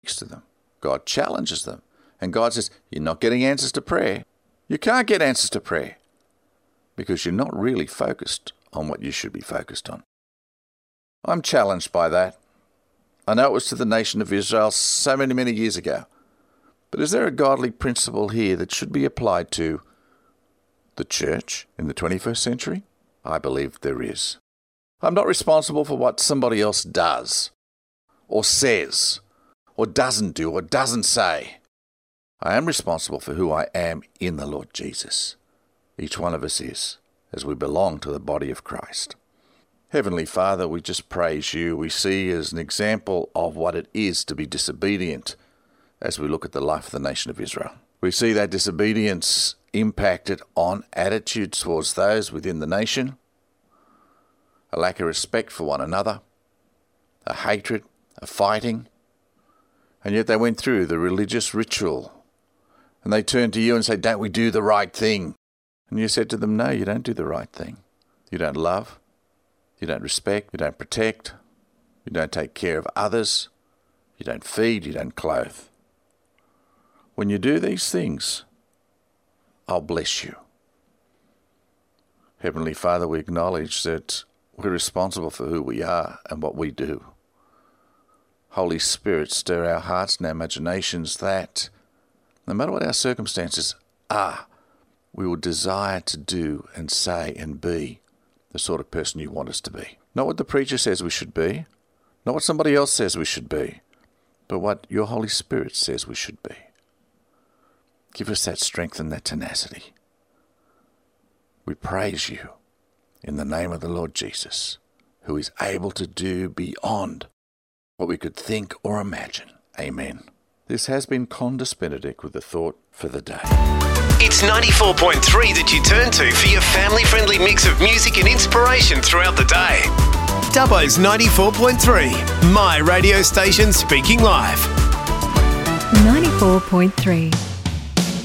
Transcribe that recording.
to them. God challenges them. And God says, you're not getting answers to prayer. You can't get answers to prayer because you're not really focused on what you should be focused on. I'm challenged by that. I know it was to the nation of Israel so many years ago. But is there a godly principle here that should be applied to the church in the 21st century? I believe there is. I'm not responsible for what somebody else does, or says, or doesn't do, or doesn't say. I am responsible for who I am in the Lord Jesus. Each one of us is, as we belong to the body of Christ. Heavenly Father, we just praise you. We see as an example of what it is to be disobedient as we look at the life of the nation of Israel. We see that disobedience impacted on attitudes towards those within the nation, a lack of respect for one another, a hatred, a fighting, and yet they went through the religious ritual and they turned to you and said, don't we do the right thing? And you said to them, no, you don't do the right thing. You don't love, you don't respect, you don't protect, you don't take care of others, you don't feed, you don't clothe. When you do these things, I'll bless you. Heavenly Father, we acknowledge that we're responsible for who we are and what we do. Holy Spirit, stir our hearts and our imaginations that, no matter what our circumstances are, we will desire to do and say and be the sort of person you want us to be. Not what the preacher says we should be, not what somebody else says we should be, but what your Holy Spirit says we should be. Give us that strength and that tenacity. We praise you in the name of the Lord Jesus, who is able to do beyond what we could think or imagine. Amen. This has been Condis Benedict with the thought for the day. It's 94.3 that you turn to for your family-friendly mix of music and inspiration throughout the day. Dubbo's 94.3, my radio station speaking live. 94.3.